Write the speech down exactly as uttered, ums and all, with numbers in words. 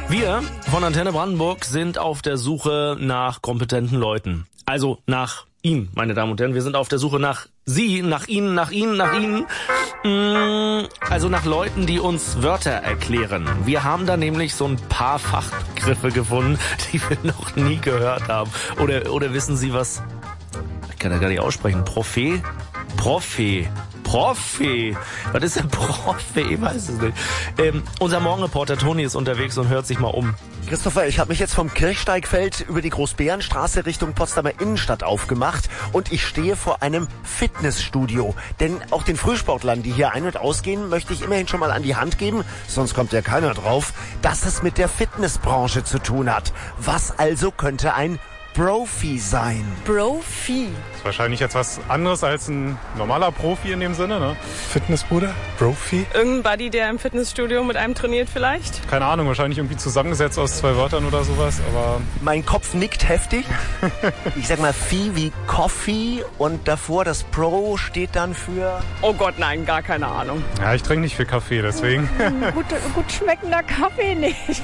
Wir von Antenne Brandenburg sind auf der Suche nach kompetenten Leuten. Also nach Ihnen, meine Damen und Herren. Wir sind auf der Suche nach Sie, nach Ihnen, nach Ihnen, nach Ihnen. Also nach Leuten, die uns Wörter erklären. Wir haben da nämlich so ein paar Fachbegriffe gefunden, die wir noch nie gehört haben. Oder, oder wissen Sie was? Ich kann das gar nicht aussprechen. Prophet? Prophet. Profi. Was ist denn Profi? Ich weiß es nicht. Ähm, unser Morgenreporter Toni ist unterwegs und hört sich mal um. Christopher, ich habe mich jetzt vom Kirchsteigfeld über die Großbärenstraße Richtung Potsdamer Innenstadt aufgemacht und ich stehe vor einem Fitnessstudio. Denn auch den Frühsportlern, die hier ein- und ausgehen, möchte ich immerhin schon mal an die Hand geben, sonst kommt ja keiner drauf, dass es mit der Fitnessbranche zu tun hat. Was also könnte ein Profi sein? Profi. Ist wahrscheinlich jetzt was anderes als ein normaler Profi in dem Sinne, ne? Fitnessbruder? Profi? Irgendein Buddy, der im Fitnessstudio mit einem trainiert vielleicht? Keine Ahnung, wahrscheinlich irgendwie zusammengesetzt aus zwei Wörtern oder sowas, aber... Mein Kopf nickt heftig. Ich sag mal Phi wie Coffee und davor das Pro steht dann für... Oh Gott, nein, gar keine Ahnung. Ja, ich trinke nicht viel Kaffee, deswegen... Gut, gut schmeckender Kaffee nicht.